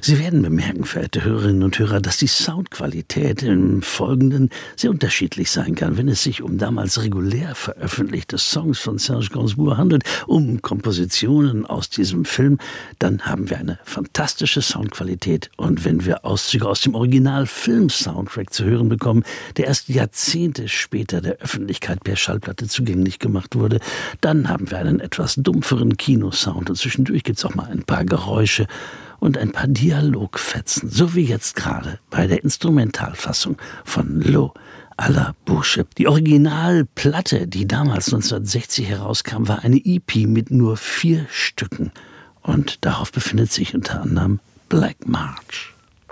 Sie werden bemerken, verehrte Hörerinnen und Hörer, dass die Soundqualität im Folgenden sehr unterschiedlich sein kann. Wenn es sich um damals regulär veröffentlichte Songs von Serge Gainsbourg handelt, um Kompositionen aus diesem Film, dann haben wir eine fantastische Soundqualität. Und wenn wir Auszüge aus dem Original-Film-Soundtrack zu hören bekommen, der erst Jahrzehnte später der Öffentlichkeit per Schallplatte zugänglich gemacht wurde, dann haben wir einen etwas dumpferen Kinosound. Und zwischendurch gibt es auch mal ein paar Geräusche und ein paar Dialogfetzen, so wie jetzt gerade bei der Instrumentalfassung von L'Eau à la Bouche. Die Originalplatte, die damals 1960 herauskam, war eine EP mit nur 4 Stücken. Und darauf befindet sich unter anderem Black March.